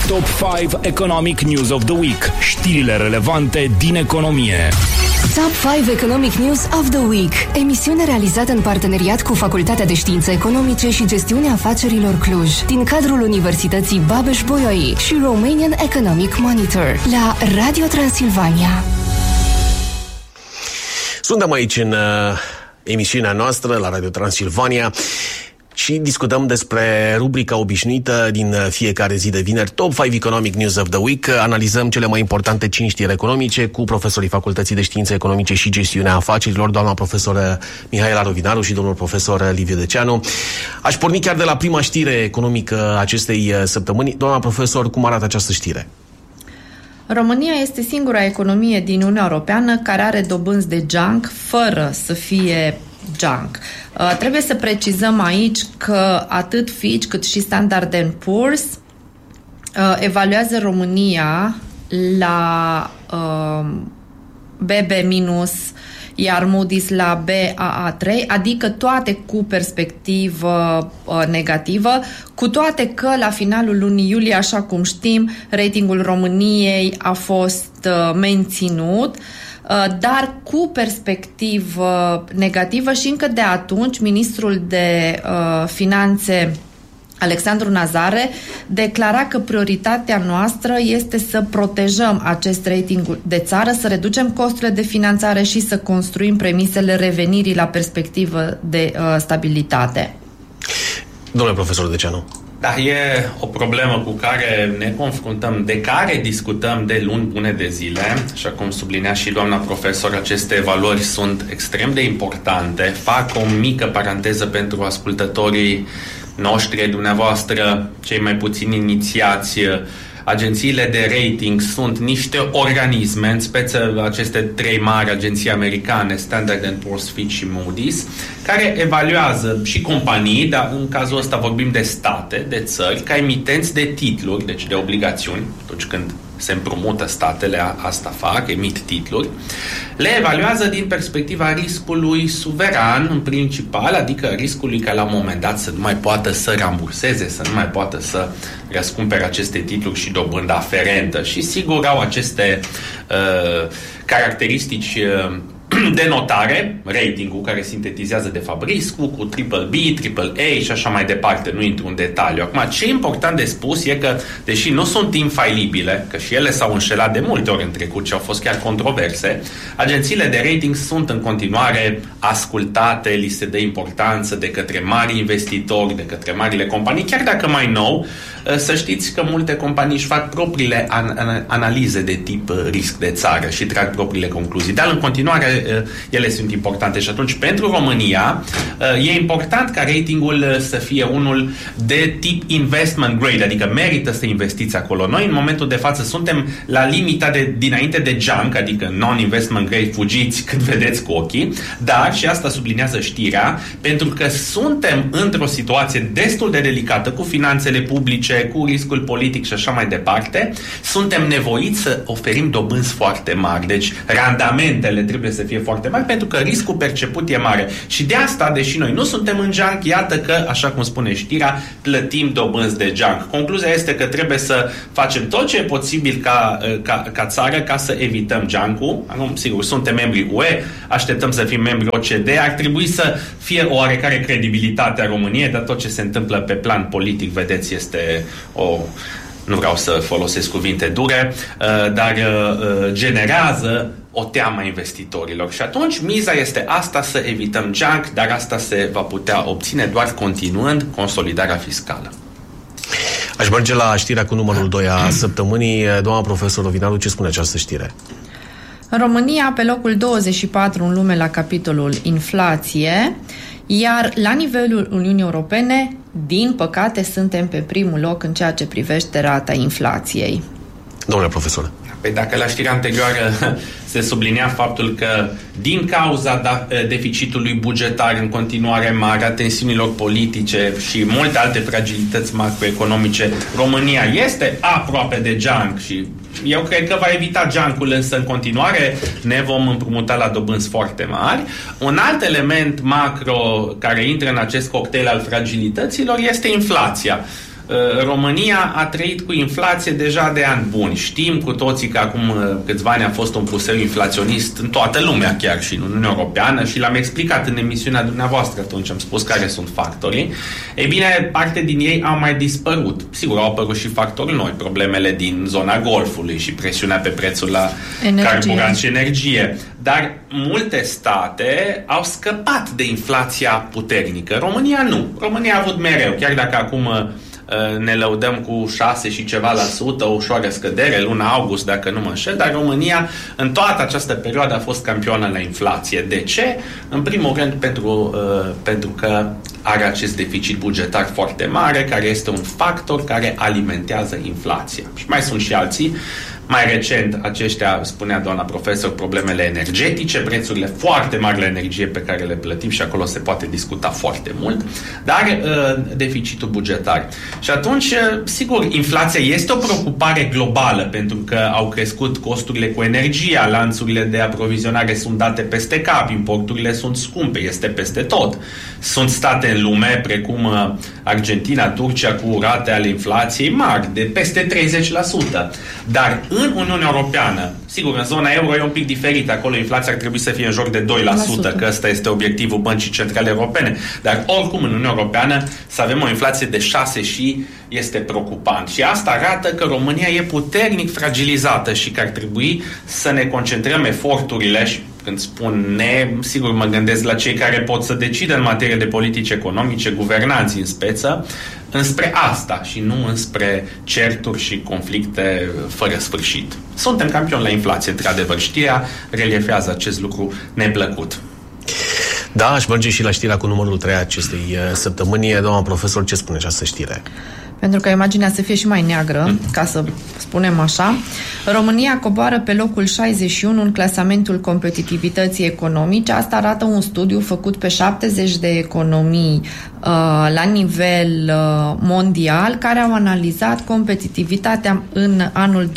Top 5 Economic News of the Week. Știrile relevante din economie. Top 5 Economic News of the Week. Emisiune realizată în parteneriat cu Facultatea de Științe Economice și Gestiunea Afacerilor Cluj, din cadrul Universității Babeș-Bolyai și Romanian Economic Monitor, la Radio Transilvania. Suntem aici în emisiunea noastră la Radio Transilvania și discutăm despre rubrica obișnuită din fiecare zi de vineri, Top 5 Economic News of the Week. Analizăm cele mai importante 5 știri economice cu profesorii Facultății de Științe Economice și Gestiunea Afacerilor, doamna profesor Mihaela Rovinaru și domnul profesor Liviu Deceanu. Aș porni chiar de la prima știre economică acestei săptămâni. Doamna profesor, cum arată această știre? România este singura economie din Uniunea Europeană care are dobânzi de junk fără să fie junk. Trebuie să precizăm aici că atât Fitch cât și Standard & Poor's evaluează România la BB-, iar Moody's la Baa3, adică toate cu perspectivă negativă, cu toate că la finalul lunii iulie, așa cum știm, ratingul României a fost menținut, dar cu perspectivă negativă și încă de atunci ministrul de Finanțe Alexandru Nazare declara că prioritatea noastră este să protejăm acest rating de țară, să reducem costurile de finanțare și să construim premisele revenirii la perspectivă de stabilitate. Domnule profesor Deceanu. Da, e o problemă cu care ne confruntăm, de care discutăm de luni bune de zile. Așa cum sublinea și doamna profesor, aceste valori sunt extrem de importante. Fac o mică paranteză pentru ascultătorii noștri, dumneavoastră, cei mai puțin inițiați. Agențiile de rating sunt niște organisme, în speță aceste trei mari agenții americane, Standard & Poor's, Fitch și Moody's, care evaluează și companii, dar în cazul ăsta vorbim de state, de țări, ca emitenți de titluri, deci de obligațiuni, atunci când se împrumută statele, asta fac, emit titluri, le evaluează din perspectiva riscului suveran, în principal, adică riscului ca la un moment dat să nu mai poată să ramburseze, să nu mai poată să răscumpere aceste titluri și dobândă aferentă. Și sigur au aceste caracteristici de notare, ratingul care sintetizează de fapt riscul cu BBB, AAA și așa mai departe, nu intru în detaliu. Acum, ce e important de spus e că, deși nu sunt infailibile, că și ele s-au înșelat de multe ori în trecut și au fost chiar controverse, agențiile de rating sunt în continuare ascultate, li se dă importanță de către mari investitori, de către marile companii, chiar dacă mai nou, să știți că multe companii își fac propriile analize de tip risc de țară și trag propriile concluzii, dar în continuare ele sunt importante și atunci pentru România e important ca ratingul să fie unul de tip investment grade, adică merită să investiți acolo. Noi în momentul de față suntem la limita de dinainte de junk, adică non-investment grade, fugiți cât vedeți cu ochii, dar și asta sublinează știrea, pentru că suntem într-o situație destul de delicată cu finanțele publice, cu riscul politic și așa mai departe, suntem nevoiți să oferim dobânzi foarte mari. Deci randamentele trebuie să fie foarte mari pentru că riscul perceput e mare. Și de asta, deși noi nu suntem în junk, iată că, așa cum spune știrea, plătim dobânzi de junk. Concluzia este că trebuie să facem tot ce e posibil ca țară ca să evităm junk-ul. Acum, sigur, suntem membri UE, așteptăm să fim membri OCDE, ar trebui să fie o oarecare credibilitate a României, dar tot ce se întâmplă pe plan politic, vedeți, este nu vreau să folosesc cuvinte dure, dar generează o teamă a investitorilor. Și atunci miza este asta, să evităm junk, dar asta se va putea obține doar continuând consolidarea fiscală. Aș merge la știrea cu numărul 2 a săptămânii. Doamna profesor Rovinaru, ce spune această știre? România pe locul 24 în lume la capitolul inflație, iar la nivelul Uniunii Europene, din păcate, suntem pe primul loc în ceea ce privește rata inflației. Domnule profesor. Păi dacă la știrea anterioară se sublinia faptul că din cauza deficitului bugetar în continuare mare, a tensiunilor politice și multe alte fragilități macroeconomice, România este aproape de junk și eu cred că va evita junk-ul, însă în continuare ne vom împrumuta la dobânzi foarte mari. Un alt element macro care intră în acest cocktail al fragilităților este inflația. România a trăit cu inflație deja de ani buni. Știm cu toții că acum câțiva ani a fost un puseu inflaționist în toată lumea, chiar și în Uniunea Europeană, și l-am explicat în emisiunea dumneavoastră atunci, am spus care sunt factorii. Ei bine, parte din ei au mai dispărut. Sigur, au apărut și factori noi, problemele din zona Golfului și presiunea pe prețul la carburant și energie. Dar multe state au scăpat de inflația puternică. România nu. România a avut mereu, chiar dacă acum ne lăudăm cu 6 și ceva la sută, o ușoară scădere, luna august, dacă nu mă înșel, dar România în toată această perioadă a fost campioană la inflație. De ce? În primul rând pentru că are acest deficit bugetar foarte mare, care este un factor care alimentează inflația. Și mai sunt și alții. Mai recent, aceștia, spunea doamna profesor, problemele energetice, prețurile foarte mari la energie pe care le plătim și acolo se poate discuta foarte mult, dar deficitul bugetar. Și atunci, sigur, inflația este o preocupare globală pentru că au crescut costurile cu energia, lanțurile de aprovizionare sunt date peste cap, importurile sunt scumpe, este peste tot. Sunt state în lume, precum Argentina, Turcia, cu rate ale inflației mari, de peste 30%. Dar în Uniunea Europeană, sigur, în zona euro e un pic diferit, acolo inflația ar trebui să fie în jur de 2%, că ăsta este obiectivul Băncii Centrale Europene. Dar oricum în Uniunea Europeană să avem o inflație de 6 și este preocupant. Și asta arată că România e puternic fragilizată și că ar trebui să ne concentrăm eforturile și când spun ne, sigur mă gândesc la cei care pot să decidă în materie de politici economice, guvernanții în speță, înspre asta și nu înspre certuri și conflicte fără sfârșit. Suntem campioni la inflație, într-adevăr. Știrea reliefează acest lucru neplăcut. Da, aș merge și la știrea cu numărul 3 acestei săptămâni. Doamna profesor, ce spune această știre? Pentru că imaginea să fie și mai neagră, ca să spunem așa, România coboară pe locul 61 în clasamentul competitivității economice. Asta arată un studiu făcut pe 70 de economii la nivel mondial, care au analizat competitivitatea în anul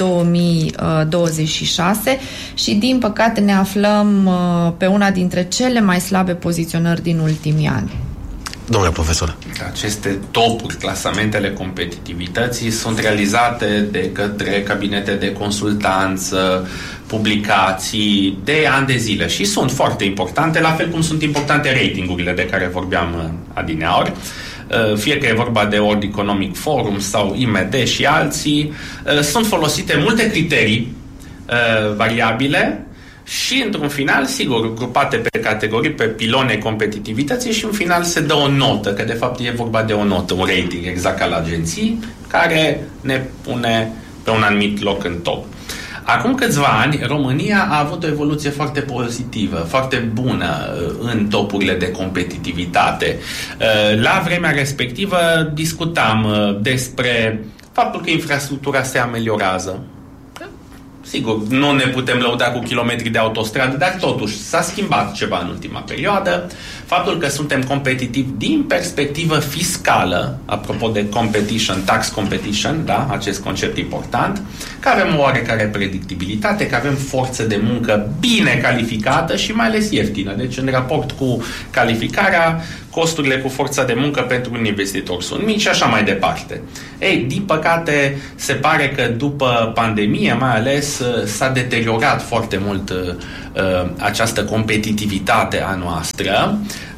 2026 și, din păcate, ne aflăm pe una dintre cele mai slabe poziționări din ultimii ani. Domnule profesor. Aceste topuri, clasamentele competitivității, sunt realizate de către cabinete de consultanță, publicații de ani de zile și sunt foarte importante, la fel cum sunt importante ratingurile de care vorbeam adineauri. Fie că e vorba de World Economic Forum sau IMD și alții, sunt folosite multe criterii variabile și, într-un final, sigur, grupate pe categorii, pe pilone competitivității și, în final, se dă o notă, că, de fapt, e vorba de o notă, un rating, exact ca la agenții, care ne pune pe un anumit loc în top. Acum câțiva ani, România a avut o evoluție foarte pozitivă, foarte bună în topurile de competitivitate. La vremea respectivă discutam despre faptul că infrastructura se ameliorează. Sigur, nu ne putem lăuda cu kilometri de autostradă, dar totuși s-a schimbat ceva în ultima perioadă. Faptul că suntem competitivi din perspectivă fiscală, apropo de competition, tax competition, da, acest concept important, că avem o oarecare predictibilitate, că avem forță de muncă bine calificată și mai ales ieftină. Deci, în raport cu calificarea, costurile cu forța de muncă pentru un investitor sunt mici și așa mai departe. Ei, din păcate, se pare că după pandemie, mai ales, s-a deteriorat foarte mult această competitivitate a noastră.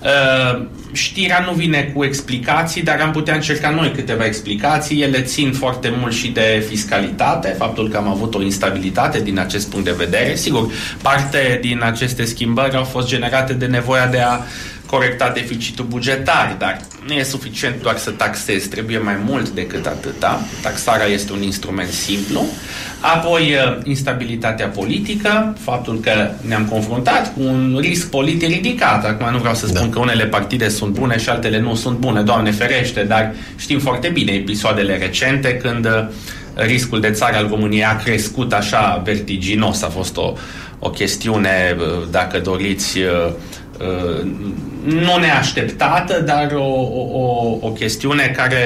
Știrea nu vine cu explicații, dar am putea încerca noi câteva explicații. Ele țin foarte mult și de fiscalitate, faptul că am avut o instabilitate din acest punct de vedere. Sigur, parte din aceste schimbări au fost generate de nevoia de a corecta deficitul bugetar, dar nu e suficient doar să taxezi, trebuie mai mult decât atâta. Taxarea este un instrument simplu. Apoi, instabilitatea politică, faptul că ne-am confruntat cu un risc politic ridicat. Acum nu vreau să spun că unele partide sunt bune și altele nu sunt bune, Doamne ferește, dar știm foarte bine episoadele recente când riscul de țară al României a crescut așa vertiginos. A fost o chestiune, dacă doriți, nu neașteptată, dar o chestiune care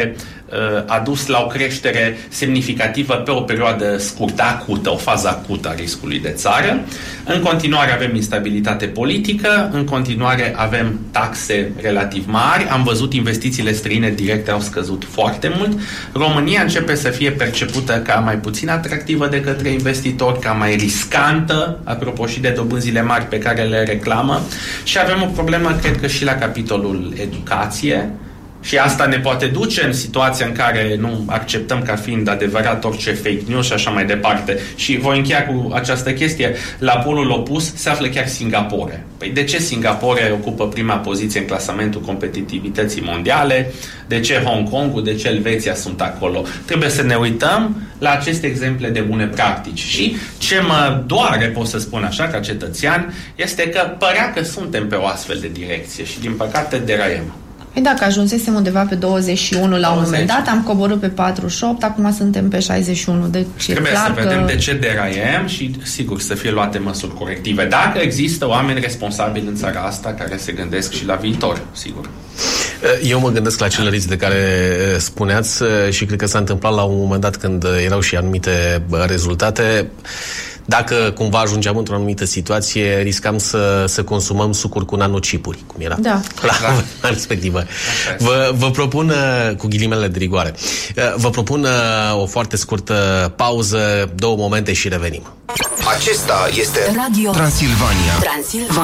a dus la o creștere semnificativă pe o perioadă scurtă, acută, o fază acută a riscului de țară. În continuare avem instabilitate politică, în continuare avem taxe relativ mari, am văzut investițiile străine directe au scăzut foarte mult. România începe să fie percepută ca mai puțin atractivă de către investitori, ca mai riscantă, apropo și de dobânzile mari pe care le reclamă, și avem o problemă, cred că și la capitolul educație. Și asta ne poate duce în situația în care nu acceptăm ca fiind adevărat orice fake news și așa mai departe. Și voi încheia cu această chestie. La polul opus se află chiar Singapore. Păi de ce Singapore ocupă prima poziție în clasamentul competitivității mondiale? De ce Hong Kongul? De ce Elveția sunt acolo? Trebuie să ne uităm la aceste exemple de bune practici. Și ce mă doare, pot să spun așa, ca cetățean, este că părea că suntem pe o astfel de direcție și din păcate deraiem. Păi dacă ajunsesem undeva pe 21 la un moment dat, am coborât pe 48, acum suntem pe 61. Deci trebuie clar să vedem de ce deraiem și, sigur, să fie luate măsuri corective. Dacă există oameni responsabili în țara asta care se gândesc și la viitor, sigur. Eu mă gândesc la acele risc de care spuneați și cred că s-a întâmplat la un moment dat când erau și anumite rezultate. Dacă cumva ajungeam într-o anumită situație, riscam să consumăm sucuri cu nanocipuri, cum era la respectivă. Vă propun, cu ghilimele de rigoare, vă propun o foarte scurtă pauză, 2 momente și revenim. Acesta este Radio Transilvania.